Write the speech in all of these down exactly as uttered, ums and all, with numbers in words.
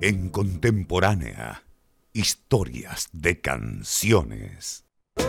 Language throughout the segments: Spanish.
En Contemporánea, historias de canciones.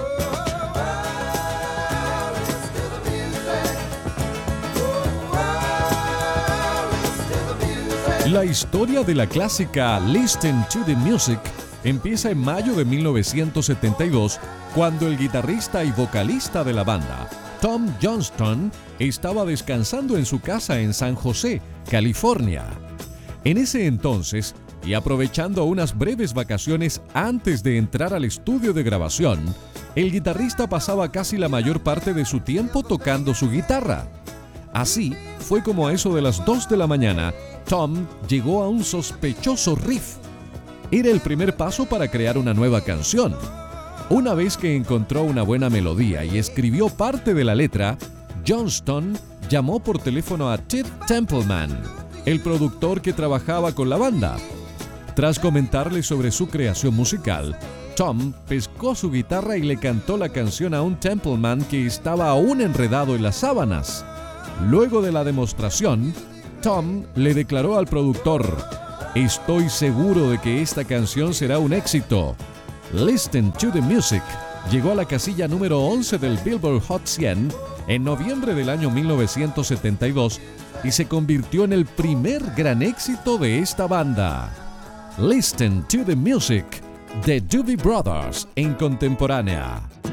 La historia de la clásica Listen to the Music empieza en mayo de mil novecientos setenta y dos, cuando el guitarrista y vocalista de la banda, Tom Johnston, estaba descansando en su casa en San José, California. En ese entonces, y aprovechando unas breves vacaciones antes de entrar al estudio de grabación, el guitarrista pasaba casi la mayor parte de su tiempo tocando su guitarra. Así fue como a eso de las dos de la mañana, Tom llegó a un sospechoso riff. Era el primer paso para crear una nueva canción. Una vez que encontró una buena melodía y escribió parte de la letra, Johnston llamó por teléfono a Ted Templeman, el productor que trabajaba con la banda. Tras comentarle sobre su creación musical, Tom pescó su guitarra y le cantó la canción a un Templeman que estaba aún enredado en las sábanas. Luego de la demostración, Tom le declaró al productor: "Estoy seguro de que esta canción será un éxito". Listen to the Music llegó a la casilla número once del Billboard Hot cien en noviembre del año mil novecientos setenta y dos y se convirtió en el primer gran éxito de esta banda. Listen to the Music, de Doobie Brothers, en Contemporánea.